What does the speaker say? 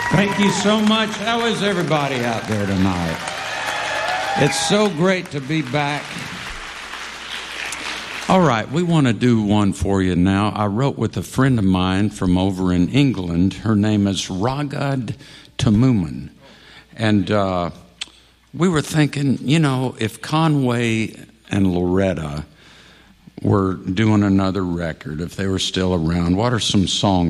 Thank you so much. How is everybody out there tonight? It's so great to be back. All right, we want to do one for you now. I wrote with a friend of mine from over in England. Her name is Ragad Tamuman. And we were thinking, you know, if Conway and Loretta were doing another record, if they were still around, what are some songs